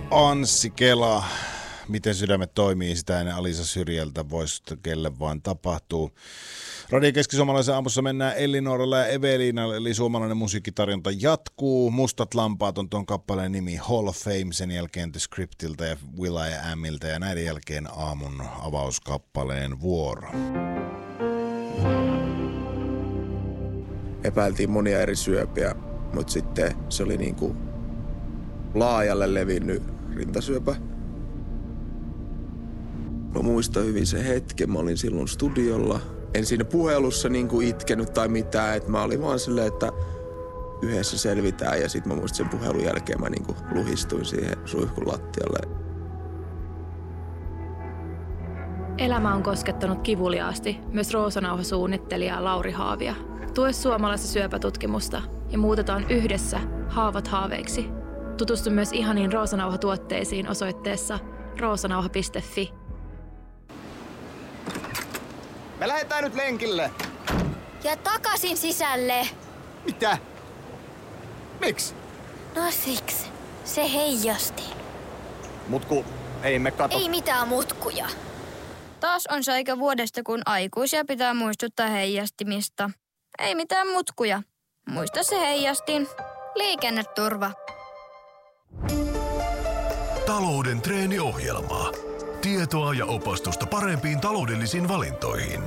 Anssi Kela. Miten sydämet toimii, sitä ennen Alisa Syrjältä voisi kelle vaan tapahtuu. Radio Keski-Suomalaisen aamussa mennään Ellinoralla ja Eveliinalla, eli suomalainen musiikkitarjonta jatkuu. Mustat lampaat on tuon kappaleen nimi, Hall of Fame, sen jälkeen The Scriptiltä ja will.i.amilta ja näiden jälkeen aamun avauskappaleen vuoro. Epäiltiin monia eri syöpiä, mutta sitten se oli niinku laajalle levinnyt rintasyöpä. Mä muistan hyvin sen hetken, mä olin silloin studiolla. En siinä puhelussa niinku itkenyt tai mitään, että mä olin vaan silleen, että yhdessä selvitään. Ja sit mä muistan sen puhelun jälkeen mä niinku luhistuin siihen suihkun lattialle. Elämä on koskettanut kivuliaasti myös Roosanauha-suunnittelija Lauri Haavia. Tue suomalaista syöpätutkimusta ja muutetaan yhdessä haavat haaveiksi. Tutustu myös ihaniin Roosanauha-tuotteisiin osoitteessa roosanauha.fi. Me lähdetään nyt lenkille. Ja takaisin sisälle. Mitä? Miksi? No siksi. Se heijasti. Mutku, ei me kato. Ei mitään mutkuja. Taas on se aika vuodesta, kun aikuisia pitää muistuttaa heijastimista. Ei mitään mutkuja. Muista se heijastin. Liikenneturva. Talouden treeniohjelma. Tietoa ja opastusta parempiin taloudellisiin valintoihin.